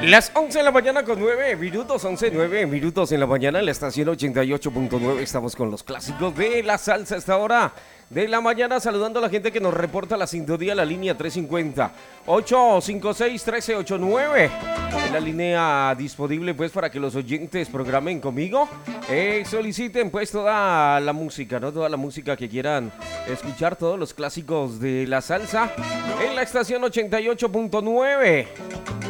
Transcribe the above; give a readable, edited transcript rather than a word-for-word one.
Las 11 de la mañana con 9 minutos, 9 minutos en la mañana en la estación 88.9. Estamos con los clásicos de la salsa a esta hora de la mañana, saludando a la gente que nos reporta la sintonía, la línea 350-856-1389. Es la línea disponible pues para que los oyentes programen conmigo. Soliciten pues toda la música, ¿no? Toda la música que quieran escuchar, todos los clásicos de la salsa en la estación 88.9.